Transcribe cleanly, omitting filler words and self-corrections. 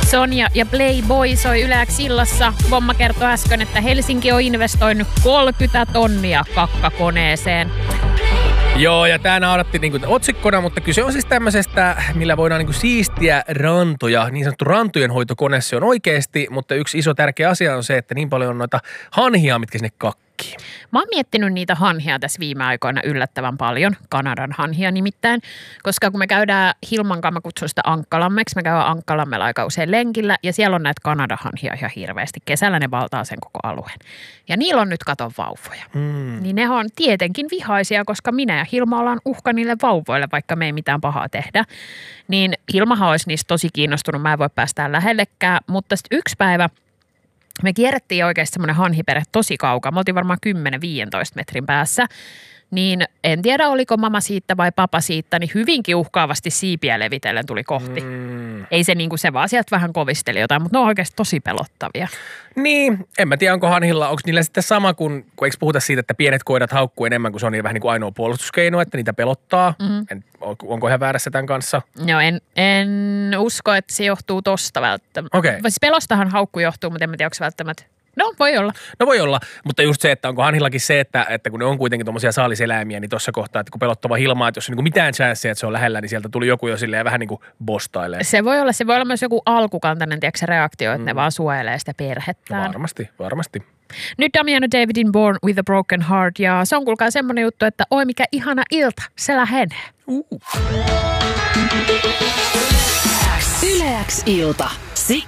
Sonja ja Playboy soi Yle X illassa. Vomma kertoi äsken, että Helsinki on investoinut 30 tonnia kakkakoneeseen. Joo, ja tää nauratti niinku otsikkona, mutta kyse on siis tämmöisestä, millä voidaan niinku siistiä rantoja. Niin sanottu rantojen hoitokone se on oikeasti, mutta yksi iso tärkeä asia on se, että niin paljon on noita hanhia, mitkä sinne kakkii. Mä oon miettinyt niitä hanhia tässä viime aikoina yllättävän paljon, Kanadan hanhia nimittäin, koska kun me käydään Hilman kanssa, mä kutsun sitä Ankkalammeksi, me käydään Ankkalammella aika usein lenkillä ja siellä on näitä Kanadan hanhia ihan hirveästi. Kesällä ne valtaa sen koko alueen. Ja niillä on nyt katon vauvoja. Niin ne on tietenkin vihaisia, koska minä ja Hilma ollaan uhka niille vauvoille, vaikka me ei mitään pahaa tehdä. Niin Hilmahan olisi niistä tosi kiinnostunut, mä en voi päästää lähellekään, mutta sitten yksi päivä me kierrettiin oikeasti semmoinen hanhiperhe tosi kaukaa. Me oltiin varmaan 10-15 metrin päässä. Niin en tiedä, oliko mama siitä vai papa siitä, niin hyvinkin uhkaavasti siipiä levitellen tuli kohti. Ei se niinku se vaan sieltä vähän kovisteli jotain, mutta ne on oikeasti tosi pelottavia. Niin, en mä tiedä, onko hanhilla, onko niillä sitten sama kuin eikö puhuta siitä, että pienet koirat haukkuu enemmän, kuin se on niin vähän niin kuin ainoa puolustuskeino, että niitä pelottaa. Onko ihan väärässä tämän kanssa? No en usko, että se johtuu tosta välttämättä. Okei. Siis pelostahan haukku johtuu, mutta en tiedä, onko se välttämättä. No, voi olla. No voi olla, mutta just se, että onko hanhillakin se, että kun ne on kuitenkin tommosia saaliseläimiä, niin tuossa kohtaa, että kun pelottava Hilmaa, että jos on niin mitään chanssia, että se on lähellä, niin sieltä tuli joku jo silleen vähän niin kuin bostailee. Se voi olla myös joku alkukantainen, tiedätkö, reaktio, että ne vaan suojelee sitä perhettään. Varmasti. Nyt Damiano Davidin Born with a Broken Heart, ja se on kuulkaa semmoinen juttu, että oi mikä ihana ilta, se lähenee. Yle X ilta.